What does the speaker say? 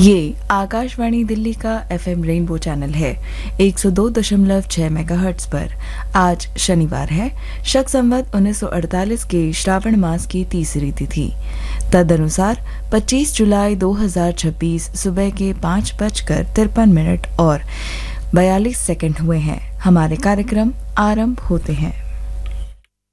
ये आकाशवाणी दिल्ली का FM rainbow channel है 102.6 मेगाहर्ट्ज पर। आज शनिवार है, शक संवत 1948 के श्रावण मास की तीसरी तिथि। तदनुसार 25 जुलाई 2026 सुबह के 5:53 और 42 सेकंड हुए हैं। हमारे कार्यक्रम आरंभ होते हैं।